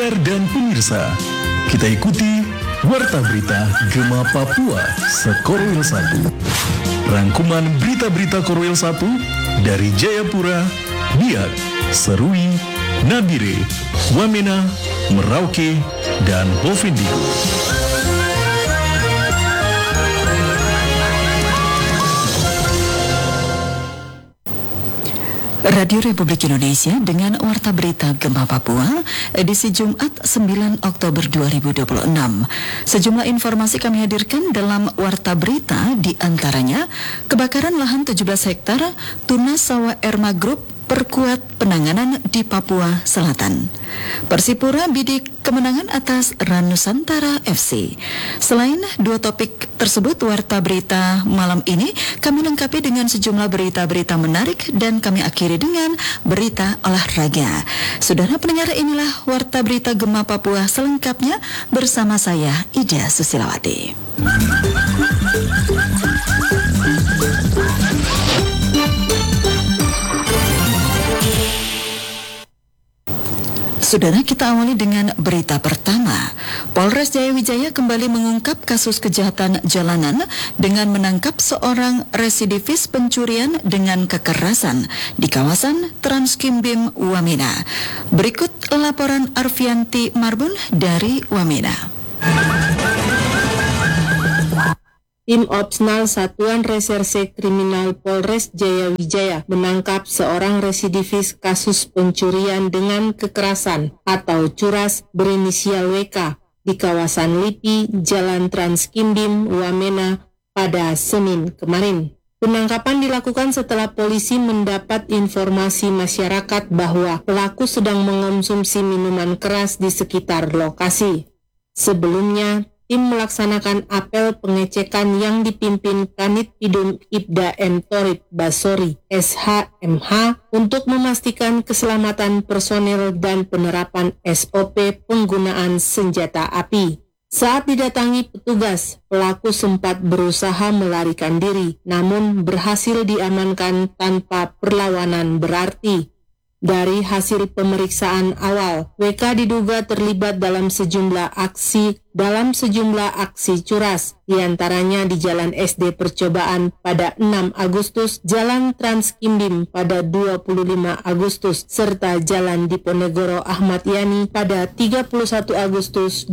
Pendengar dan pemirsa, kita ikuti Warta Berita Gema Papua Sekorwil 1. Rangkuman berita-berita Korwil 1 dari Jayapura, Biak, Serui, Nabire, Wamena, Merauke, dan Bovendigul. Radio Republik Indonesia dengan Warta Berita Gema Papua, edisi Jumat 9 Oktober 2026. Sejumlah informasi kami hadirkan dalam Warta Berita, di antaranya kebakaran lahan 17 hektar, Tunas Sawah Erma Group perkuat penanganan di Papua Selatan. Persipura bidik kemenangan atas Ranusantara FC. Selain dua topik tersebut, Warta Berita malam ini kami lengkapi dengan sejumlah berita-berita menarik dan kami akhiri dengan berita olahraga. Saudara pendengar, inilah Warta Berita Gema Papua selengkapnya bersama saya, Ida Susilawati. Saudara, kita awali dengan berita pertama. Polres Jayawijaya kembali mengungkap kasus kejahatan jalanan dengan menangkap seorang residivis pencurian dengan kekerasan di kawasan Transkimbim, Wamena. Berikut laporan Arfianti Marbun dari Wamena. Tim Opsnal Satuan Reserse Kriminal Polres Jayawijaya menangkap seorang residivis kasus pencurian dengan kekerasan atau curas berinisial WK di kawasan Lipi, Jalan Transkimbim, Wamena pada Senin kemarin. Penangkapan dilakukan setelah polisi mendapat informasi masyarakat bahwa pelaku sedang mengonsumsi minuman keras di sekitar lokasi. Sebelumnya, tim melaksanakan apel pengecekan yang dipimpin Kanit Pidum Ibda M. Torib Basori, SHMH, untuk memastikan keselamatan personel dan penerapan SOP penggunaan senjata api. Saat didatangi petugas, pelaku sempat berusaha melarikan diri, namun berhasil diamankan tanpa perlawanan berarti. Dari hasil pemeriksaan awal, WK diduga terlibat dalam sejumlah aksi curas, diantaranya di Jalan SD Percobaan pada 6 Agustus, Jalan Transkimbim pada 25 Agustus, serta Jalan Diponegoro Ahmad Yani pada 31 Agustus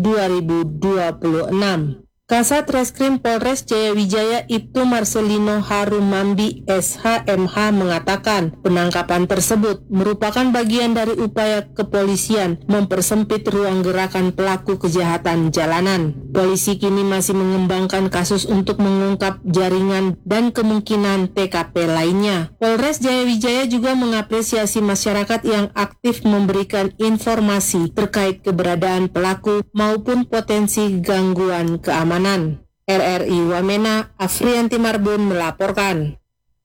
2026. Kasat Reskrim Polres Jayawijaya Ibtu Marcelino Harumambi SHMH mengatakan penangkapan tersebut merupakan bagian dari upaya kepolisian mempersempit ruang gerakan pelaku kejahatan jalanan. Polisi kini masih mengembangkan kasus untuk mengungkap jaringan dan kemungkinan TKP lainnya. Polres Jayawijaya juga mengapresiasi masyarakat yang aktif memberikan informasi terkait keberadaan pelaku maupun potensi gangguan keamanan. RRI Wamena, Afrianti Marbun melaporkan.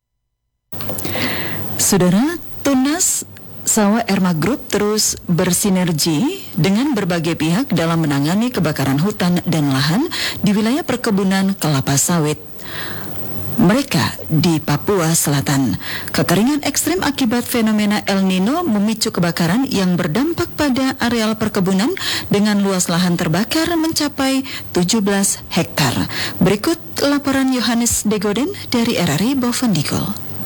Saudara, Tunas Sawah Erma Group terus bersinergi dengan berbagai pihak dalam menangani kebakaran hutan dan lahan di wilayah perkebunan kelapa sawit mereka di Papua Selatan. Kekeringan ekstrim akibat fenomena El Nino memicu kebakaran yang berdampak pada areal perkebunan dengan luas lahan terbakar mencapai 17 hektar. Berikut laporan Yohanes Degoden dari RRI Bovendigul.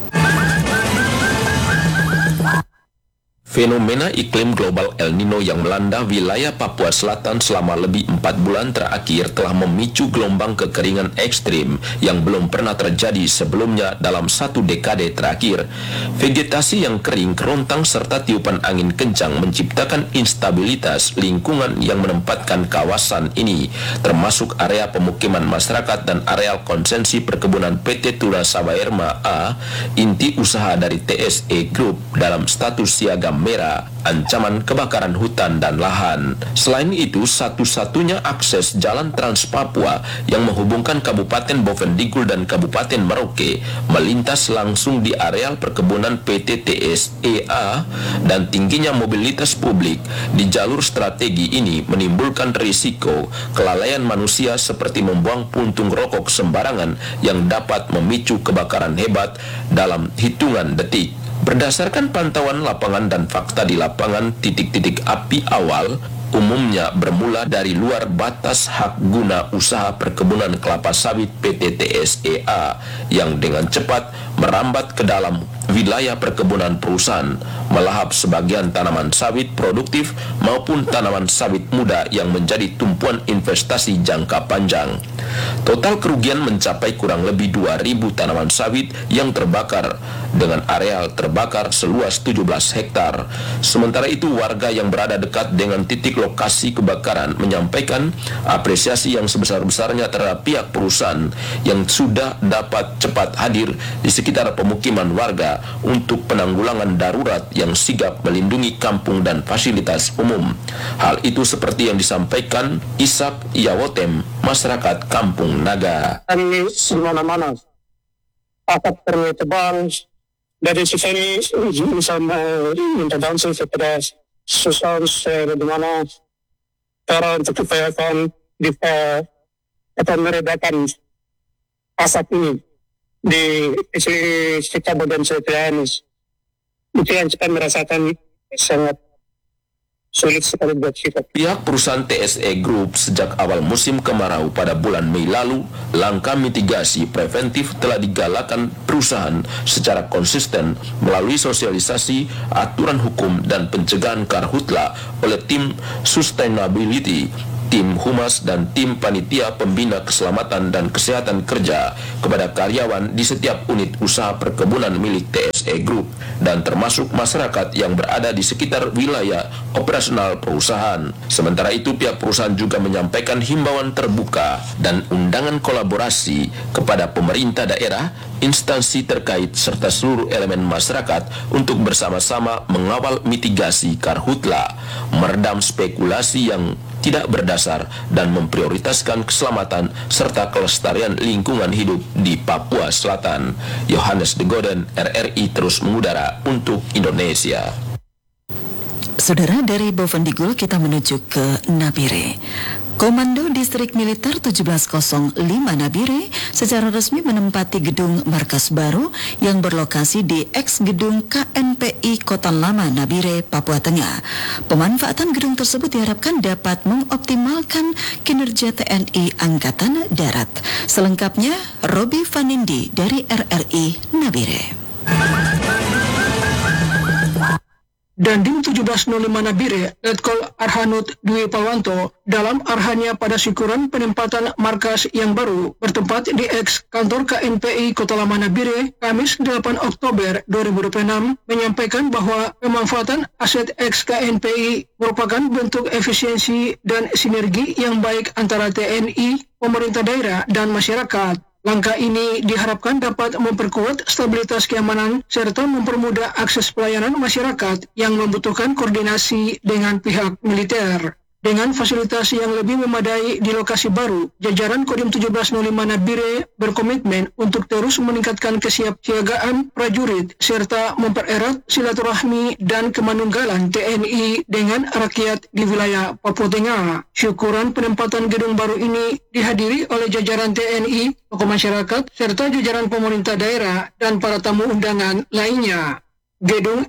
Fenomena iklim global El Nino yang melanda wilayah Papua Selatan selama lebih 4 bulan terakhir telah memicu gelombang kekeringan ekstrim yang belum pernah terjadi sebelumnya dalam 1 dekade terakhir. Vegetasi yang kering, kerontang, serta tiupan angin kencang menciptakan instabilitas lingkungan yang menempatkan kawasan ini, termasuk area pemukiman masyarakat dan areal konsensi perkebunan PT Tunas Sawah Erma A, inti usaha dari TSE Group, dalam status siaga merah, ancaman kebakaran hutan dan lahan. Selain itu, satu-satunya akses jalan Trans Papua yang menghubungkan Kabupaten Bovendigul dan Kabupaten Merauke melintas langsung di areal perkebunan PT TSEA, dan tingginya mobilitas publik di jalur strategi ini menimbulkan risiko kelalaian manusia seperti membuang puntung rokok sembarangan yang dapat memicu kebakaran hebat dalam hitungan detik. Berdasarkan pantauan lapangan dan fakta di lapangan, titik-titik api awal umumnya bermula dari luar batas hak guna usaha perkebunan kelapa sawit PT TSEA yang dengan cepat merambat ke dalam wilayah perkebunan perusahaan, melahap sebagian tanaman sawit produktif maupun tanaman sawit muda yang menjadi tumpuan investasi jangka panjang. Total kerugian mencapai kurang lebih 2.000 tanaman sawit yang terbakar dengan areal terbakar seluas 17 hektar. Sementara itu, warga yang berada dekat dengan titik lokasi kebakaran menyampaikan apresiasi yang sebesar-besarnya terhadap pihak perusahaan yang sudah dapat cepat hadir di sekitar pemukiman warga untuk penanggulangan darurat yang sigap melindungi kampung dan fasilitas umum. Hal itu seperti yang disampaikan Isak Yawotem, masyarakat Kampung Naga. Di mana-mana atap tebal dari sini bisa minta langsung kepada sosial di mana cara untuk upayakan meredakan asap ini di sekitar badan saya. Itu yang kita merasakan sangat sulit sekali buat kita. Pihak perusahaan TSE Group sejak awal musim kemarau pada bulan Mei lalu, langkah mitigasi preventif telah digalakan perusahaan secara konsisten melalui sosialisasi, aturan hukum, dan pencegahan karhutla oleh tim sustainability, tim humas, dan tim panitia pembina keselamatan dan kesehatan kerja kepada karyawan di setiap unit usaha perkebunan milik TSE Group dan termasuk masyarakat yang berada di sekitar wilayah operasional perusahaan. Sementara itu, pihak perusahaan juga menyampaikan himbauan terbuka dan undangan kolaborasi kepada pemerintah daerah, instansi terkait, serta seluruh elemen masyarakat untuk bersama-sama mengawal mitigasi karhutla, meredam spekulasi yang tidak berdasar, dan memprioritaskan keselamatan serta kelestarian lingkungan hidup di Papua Selatan. Yohanes de Goden, RRI terus mengudara untuk Indonesia. Saudara, dari Bovendigul kita menuju ke Nabire. Komando Distrik Militer 1705 Nabire secara resmi menempati gedung markas baru yang berlokasi di ex-gedung KNPI Kota Lama Nabire, Papua Tengah. Pemanfaatan gedung tersebut diharapkan dapat mengoptimalkan kinerja TNI Angkatan Darat. Selengkapnya, Robi Vanindi dari RRI Nabire. Dandim 1705 Nabire, Letkol Arhanud Dwi Palwanto, dalam arahannya pada syukuran penempatan markas yang baru bertempat di ex kantor KNPI Kota Lama Nabire, Kamis 8 Oktober 2026, menyampaikan bahwa pemanfaatan aset ex KNPI merupakan bentuk efisiensi dan sinergi yang baik antara TNI, pemerintah daerah, dan masyarakat. Langkah ini diharapkan dapat memperkuat stabilitas keamanan serta mempermudah akses pelayanan masyarakat yang membutuhkan koordinasi dengan pihak militer. Dengan fasilitas yang lebih memadai di lokasi baru, jajaran Kodim 1705 Nabire berkomitmen untuk terus meningkatkan kesiapsiagaan prajurit serta mempererat silaturahmi dan kemanunggalan TNI dengan rakyat di wilayah Papua Tengah. Syukuran penempatan gedung baru ini dihadiri oleh jajaran TNI, tokoh masyarakat, serta jajaran pemerintah daerah dan para tamu undangan lainnya. Gedung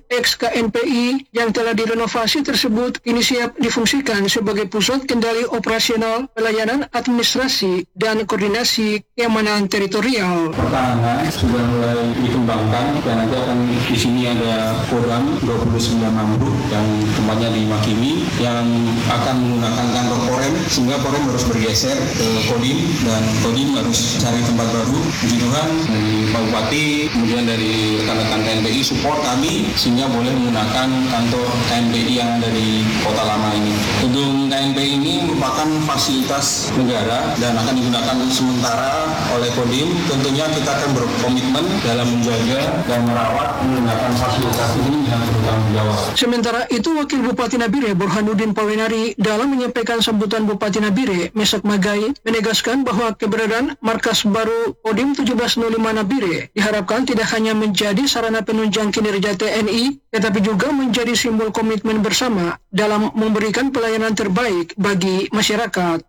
ex-KNPI yang telah direnovasi tersebut kini siap difungsikan sebagai pusat kendali operasional, pelayanan administrasi, dan koordinasi keamanan teritorial. Pertahanan sudah mulai dikembangkan dan nanti akan di sini ada Kodam 29 Namrud yang tempatnya di Makimi yang akan menggunakan kantor Korem, sehingga Korem harus bergeser ke Kodim dan Kodim harus cari tempat baru. Puji Tuhan dari Pak Bupati, kemudian dari rekan-rekan KNPI support sehingga boleh menggunakan kantor KNPI yang ada di Kota Lama ini. Gedung KNPI ini merupakan fasilitas negara dan akan digunakan sementara oleh Kodim. Tentunya kita akan berkomitmen dalam menjaga dan merawat menggunakan fasilitas ini dengan bertanggung jawab. Sementara itu, Wakil Bupati Nabire Burhanuddin Pawinari dalam menyampaikan sambutan Bupati Nabire Mesak Magai menegaskan bahwa keberadaan markas baru Kodim 1705 Nabire diharapkan tidak hanya menjadi sarana penunjang kinerja TNI, tetapi juga menjadi simbol komitmen bersama dalam memberikan pelayanan terbaik bagi masyarakat.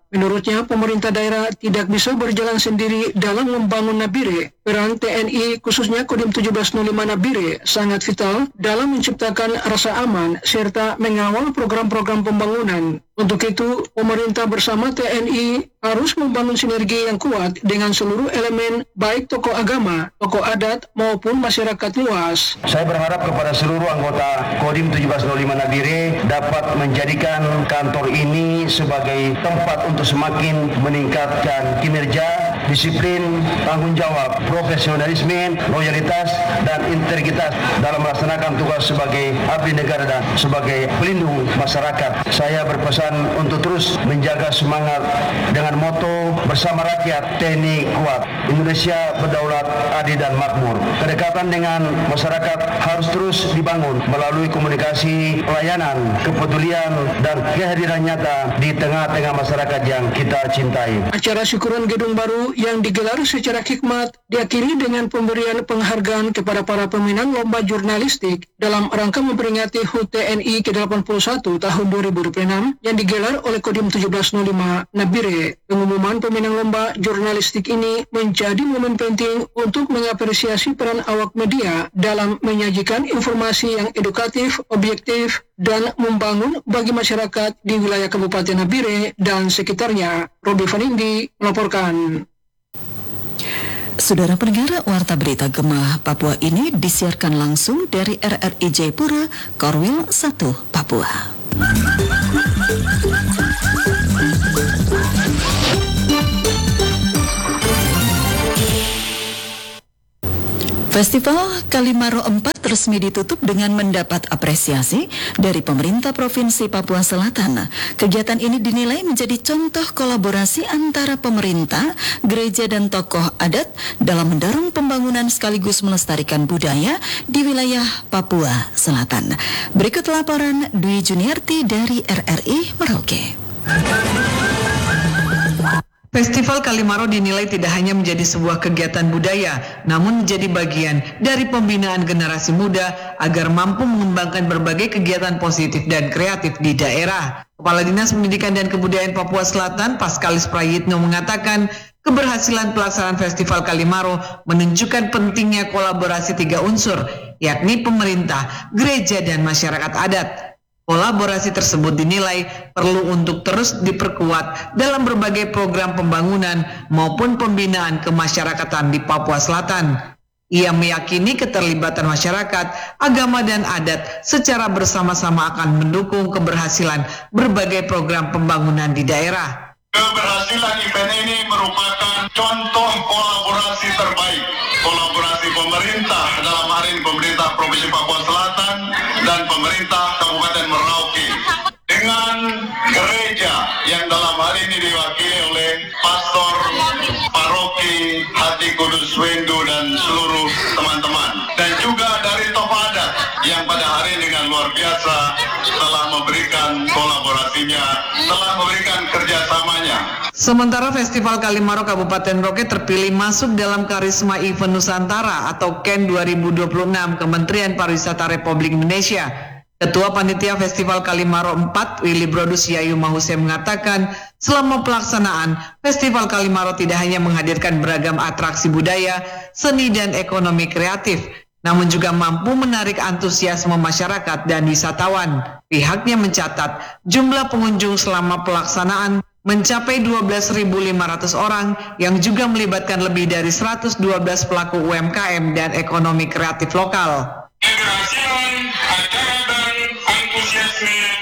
Menurutnya, pemerintah daerah tidak bisa berjalan sendiri dalam membangun Nabire. Peran TNI, khususnya Kodim 1705 Nabire, sangat vital dalam menciptakan rasa aman serta mengawal program-program pembangunan. Untuk itu, pemerintah bersama TNI harus membangun sinergi yang kuat dengan seluruh elemen, baik tokoh agama, tokoh adat, maupun masyarakat luas. Saya berharap kepada seluruh anggota Kodim 1705 Nabire dapat menjadikan kantor ini sebagai tempat untuk semakin meningkatkan kinerja, disiplin, tanggung jawab, profesionalisme, loyalitas, dan integritas dalam melaksanakan tugas sebagai abdi negara dan sebagai pelindung masyarakat. Saya berpesan untuk terus menjaga semangat dengan moto bersama rakyat, TNI kuat, Indonesia berdaulat, adil dan makmur. Kedekatan dengan masyarakat harus terus dibangun melalui komunikasi, pelayanan, kepedulian, dan kehadiran nyata di tengah-tengah masyarakat yang kita cintai. Acara syukuran Gedung Baru yang digelar secara hikmat diakhiri dengan pemberian penghargaan kepada para pemenang lomba jurnalistik dalam rangka memperingati HUT TNI ke-81 tahun 2026 yang digelar oleh Kodim 1705 Nabire. Pengumuman pemenang lomba jurnalistik ini menjadi momen penting untuk mengapresiasi peran awak media dalam menyajikan informasi yang edukatif, objektif, dan membangun bagi masyarakat di wilayah Kabupaten Nabire dan sekitarnya. Robi Vanindi melaporkan. Saudara pendengar, Warta Berita Gema Papua ini disiarkan langsung dari RRI Jayapura, Korwil 1, Papua. Festival Kalimaro 4 resmi ditutup dengan mendapat apresiasi dari pemerintah Provinsi Papua Selatan. Kegiatan ini dinilai menjadi contoh kolaborasi antara pemerintah, gereja, dan tokoh adat dalam mendorong pembangunan sekaligus melestarikan budaya di wilayah Papua Selatan. Berikut laporan Dwi Juniarti dari RRI Merauke. Festival Kalimaro dinilai tidak hanya menjadi sebuah kegiatan budaya, namun menjadi bagian dari pembinaan generasi muda agar mampu mengembangkan berbagai kegiatan positif dan kreatif di daerah. Kepala Dinas Pendidikan dan Kebudayaan Papua Selatan, Paskalis Prayitno, mengatakan keberhasilan pelaksanaan Festival Kalimaro menunjukkan pentingnya kolaborasi 3 unsur, yakni pemerintah, gereja, dan masyarakat adat. Kolaborasi tersebut dinilai perlu untuk terus diperkuat dalam berbagai program pembangunan maupun pembinaan kemasyarakatan di Papua Selatan. Ia meyakini keterlibatan masyarakat, agama, dan adat secara bersama-sama akan mendukung keberhasilan berbagai program pembangunan di daerah. Keberhasilan event ini merupakan contoh kolaborasi terbaik. Kolaborasi pemerintah, dalam hal ini pemerintah Provinsi Papua Selatan dan pemerintah Kabupaten Merauke, dengan gereja yang dalam hal ini diwakili oleh Pastor Paroki Hati Kudus Wendu dan seluruh teman-teman, dan juga dari tokoh adat yang pada hari ini dengan luar biasa telah memberikan kolaborasinya, telah memberikan kerjasamanya. Sementara Festival Kalimaro Kabupaten Merauke terpilih masuk dalam Karisma Event Nusantara atau KEN 2026 Kementerian Pariwisata Republik Indonesia. Ketua Panitia Festival Kalimaro 4, Willy Brodus Yayu Mahuse, mengatakan selama pelaksanaan, Festival Kalimaro tidak hanya menghadirkan beragam atraksi budaya, seni, dan ekonomi kreatif, namun juga mampu menarik antusiasme masyarakat dan wisatawan. Pihaknya mencatat jumlah pengunjung selama pelaksanaan mencapai 12.500 orang yang juga melibatkan lebih dari 112 pelaku UMKM dan ekonomi kreatif lokal. Keberhasilan acara dan antusiasme